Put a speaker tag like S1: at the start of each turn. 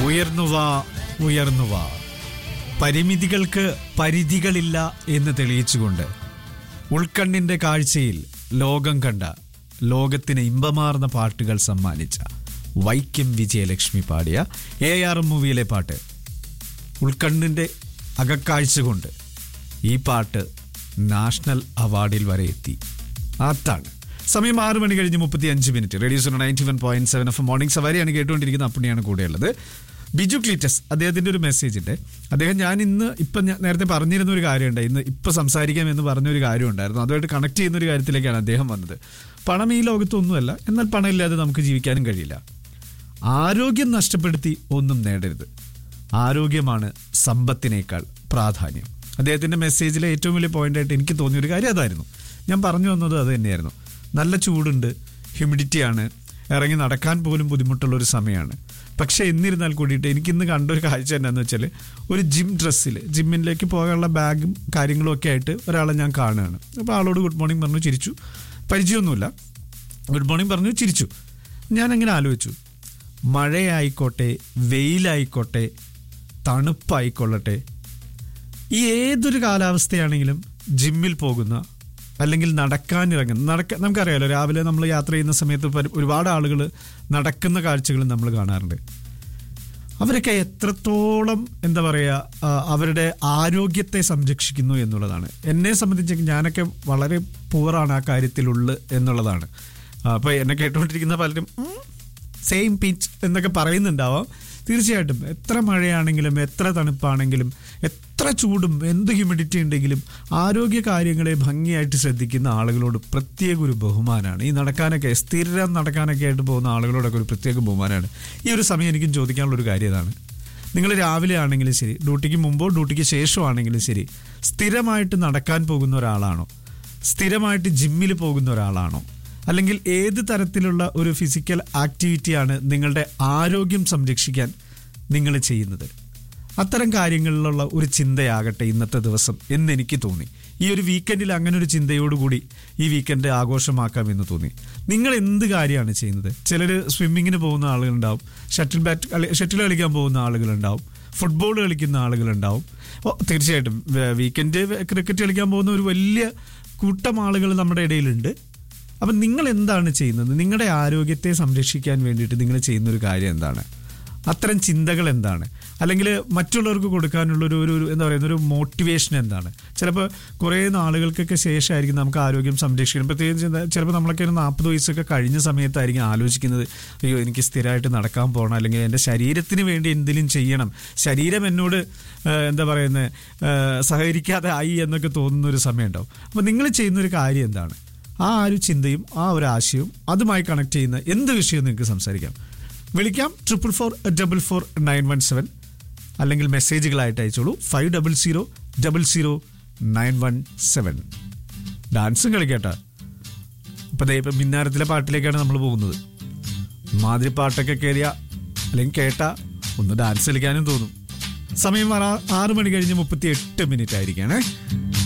S1: ഉയർന്നുവാ ഉയർന്നുവാ, പരിമിതികൾക്ക് പരിധികളില്ല എന്ന് തെളിയിച്ചുകൊണ്ട് ഉൾക്കണ്ണിന്റെ കാഴ്ചയിൽ ലോകം കണ്ട, ലോകത്തിന് ഇമ്പമാർന്ന പാട്ടുകൾ സമ്മാനിച്ച വൈക്കം വിജയലക്ഷ്മി പാടിയ AR മൂവിയിലെ പാട്ട് ഉൾക്കണ്ണിന്റെ അകക്കാഴ്ച കൊണ്ട് ഈ പാട്ട് നാഷണൽ അവാർഡിൽ വരെ എത്തി. അതാണ് സമയം 6 മണി കഴിഞ്ഞ് 35 റേഡിയോ 91.7 FM മോർണിംഗ് സവാരിയാണ് കേട്ടുകൊണ്ടിരിക്കുന്ന. അപ്പണിയാണ് കൂടെയുള്ളത്. ബിജു ക്ലീറ്റസ്, അദ്ദേഹത്തിൻ്റെ ഒരു മെസ്സേജ് ഉണ്ട്. അദ്ദേഹം ഞാൻ നേരത്തെ പറഞ്ഞിരുന്ന ഒരു കാര്യമുണ്ട്, ഇപ്പം സംസാരിക്കാമെന്ന് പറഞ്ഞൊരു കാര്യമുണ്ടായിരുന്നു. അതുമായിട്ട് കണക്ട് ചെയ്യുന്ന ഒരു കാര്യത്തിലേക്കാണ് അദ്ദേഹം വന്നത്. പണം ഈ ലോകത്തൊന്നുമല്ല, എന്നാൽ പണമില്ലാതെ നമുക്ക് ജീവിക്കാനും കഴിയില്ല. ആരോഗ്യം നഷ്ടപ്പെടുത്തി ഒന്നും നേടരുത്. ആരോഗ്യമാണ് സമ്പത്തിനേക്കാൾ പ്രാധാന്യം. അദ്ദേഹത്തിൻ്റെ മെസ്സേജിലെ ഏറ്റവും വലിയ പോയിന്റായിട്ട് എനിക്ക് തോന്നിയൊരു കാര്യം അതായിരുന്നു. ഞാൻ പറഞ്ഞു വന്നത് അത് തന്നെയായിരുന്നു. നല്ല ചൂടുണ്ട്, ഹ്യൂമിഡിറ്റിയാണ്, ഇറങ്ങി നടക്കാൻ പോലും ബുദ്ധിമുട്ടുള്ളൊരു സമയമാണ്. പക്ഷേ എന്നിരുന്നാൽ കൂടിയിട്ട് എനിക്കിന്ന് കണ്ടൊരു കാഴ്ച എന്താണെന്ന് വെച്ചാൽ, ഒരു ജിമ്മിലേക്ക് പോകാനുള്ള ബാഗും കാര്യങ്ങളും ഒക്കെ ആയിട്ട് ഒരാളെ ഞാൻ കാണുകയാണ്. അപ്പോൾ ആളോട് ഗുഡ് മോർണിംഗ് പറഞ്ഞു, ചിരിച്ചു. പരിചയമൊന്നുമില്ല, ഗുഡ് മോർണിംഗ് പറഞ്ഞു, ചിരിച്ചു. ഞാനങ്ങനെ ആലോചിച്ചു, മഴയായിക്കോട്ടെ, വെയിലായിക്കോട്ടെ, തണുപ്പായിക്കൊള്ളട്ടെ, ഈ ഏതൊരു കാലാവസ്ഥയാണെങ്കിലും ജിമ്മിൽ പോകുന്ന അല്ലെങ്കിൽ നടക്കാനിറങ്ങുന്ന, നമുക്കറിയാലോ, രാവിലെ നമ്മൾ യാത്ര ചെയ്യുന്ന സമയത്ത് ഒരുപാട് ആളുകൾ നടക്കുന്ന കാഴ്ചകൾ നമ്മൾ കാണാറുണ്ട്. അവരൊക്കെ എത്രത്തോളം എന്താ പറയുക, അവരുടെ ആരോഗ്യത്തെ സംരക്ഷിക്കുന്നു എന്നുള്ളതാണ്. എന്നെ സംബന്ധിച്ച് ഞാനൊക്കെ വളരെ പൂറാണ് ആ കാര്യത്തിലുള്ളത് എന്നുള്ളതാണ്. അപ്പോൾ എന്നെ കേട്ടുകൊണ്ടിരിക്കുന്ന പലരും സെയിം പിച്ച് എന്നൊക്കെ പറയുന്നുണ്ടാവാം. തീർച്ചയായിട്ടും എത്ര മഴയാണെങ്കിലും, എത്ര തണുപ്പാണെങ്കിലും, എത്ര ചൂടും, എന്ത് ഹ്യൂമിഡിറ്റി ഉണ്ടെങ്കിലും ആരോഗ്യ കാര്യങ്ങളെ ഭംഗിയായിട്ട് ശ്രദ്ധിക്കുന്ന ആളുകളോട് പ്രത്യേക ഒരു ബഹുമാനമാണ്. ഈ സ്ഥിരം നടക്കാനൊക്കെ ആയിട്ട് പോകുന്ന ആളുകളോടൊക്കെ ഒരു പ്രത്യേക ബഹുമാനമാണ്. ഈ ഒരു സമയം എനിക്കും ചോദിക്കാനുള്ളൊരു കാര്യം ഇതാണ്. നിങ്ങൾ രാവിലെ ആണെങ്കിലും ശരി, ഡ്യൂട്ടിക്ക് മുമ്പോ ഡ്യൂട്ടിക്ക് ശേഷമോ ആണെങ്കിലും ശരി, സ്ഥിരമായിട്ട് നടക്കാൻ പോകുന്ന ഒരാളാണോ, സ്ഥിരമായിട്ട് ജിമ്മിൽ പോകുന്ന ഒരാളാണോ, അല്ലെങ്കിൽ ഏത് തരത്തിലുള്ള ഒരു ഫിസിക്കൽ ആക്ടിവിറ്റിയാണ് നിങ്ങളുടെ ആരോഗ്യം സംരക്ഷിക്കാൻ നിങ്ങൾ ചെയ്യുന്നത്? അത്തരം കാര്യങ്ങളിലുള്ള ഒരു ചിന്തയാകട്ടെ ഇന്നത്തെ ദിവസം എന്നെനിക്ക് തോന്നി. ഈ ഒരു വീക്കെൻഡിൽ അങ്ങനെ ഒരു ചിന്തയോടുകൂടി ഈ വീക്കെൻഡ് ആഘോഷമാക്കാമെന്ന് തോന്നി. നിങ്ങൾ എന്ത് കാര്യമാണ് ചെയ്യുന്നത്? ചിലർ സ്വിമ്മിങ്ങിന് പോകുന്ന ആളുകളുണ്ടാവും, ഷട്ടിൽ കളിക്കാൻ പോകുന്ന ആളുകളുണ്ടാവും, ഫുട്ബോൾ കളിക്കുന്ന ആളുകളുണ്ടാവും. തീർച്ചയായിട്ടും വീക്കെൻഡ് ക്രിക്കറ്റ് കളിക്കാൻ പോകുന്ന ഒരു വലിയ കൂട്ടം ആളുകൾ നമ്മുടെ ഇടയിലുണ്ട്. അപ്പം നിങ്ങൾ എന്താണ് ചെയ്യുന്നത്? നിങ്ങളുടെ ആരോഗ്യത്തെ സംരക്ഷിക്കാൻ വേണ്ടിയിട്ട് നിങ്ങൾ ചെയ്യുന്നൊരു കാര്യം എന്താണ്? അത്തരം ചിന്തകൾ എന്താണ്? അല്ലെങ്കിൽ മറ്റുള്ളവർക്ക് കൊടുക്കാനുള്ളൊരു എന്താ പറയുന്ന ഒരു മോട്ടിവേഷൻ എന്താണ്? ചിലപ്പോൾ കുറേ നാളുകൾക്കൊക്കെ ശേഷമായിരിക്കും നമുക്ക് ആരോഗ്യം സംരക്ഷിക്കണം. പ്രത്യേകിച്ച് ചിലപ്പോൾ നമ്മളൊക്കെ ഒരു 40 വയസ്സൊക്കെ കഴിഞ്ഞ സമയത്തായിരിക്കും ആലോചിക്കുന്നത്, അയ്യോ എനിക്ക് സ്ഥിരമായിട്ട് നടക്കാൻ പോകണം, അല്ലെങ്കിൽ എൻ്റെ ശരീരത്തിന് വേണ്ടി എന്തെങ്കിലും ചെയ്യണം, ശരീരം എന്നോട് എന്താ പറയുന്നത് സഹകരിക്കാതെ ആയി എന്നൊക്കെ തോന്നുന്നൊരു സമയം ഉണ്ടാവും. അപ്പോൾ നിങ്ങൾ ചെയ്യുന്നൊരു കാര്യം എന്താണ്? ആ ഒരു ചിന്തയും ആ ഒരു ആശയവും അതുമായി കണക്ട് ചെയ്യുന്ന എന്ത് വിഷയവും നിങ്ങൾക്ക് സംസാരിക്കാം. വിളിക്കാം 444-917, അല്ലെങ്കിൽ മെസ്സേജുകളായിട്ട് അയച്ചോളൂ 500-00-917. ഡാൻസും കളിക്കട്ടെ. ഇപ്പം മിന്നാരത്തിലെ പാട്ടിലേക്കാണ് നമ്മൾ പോകുന്നത്. മാതിരി പാട്ടൊക്കെ കയറിയ അല്ലെങ്കിൽ കേട്ടാ ഒന്ന് ഡാൻസ് കളിക്കാനും തോന്നും. സമയം 6 മണി കഴിഞ്ഞ് 38 ആയിരിക്കുകയാണ്.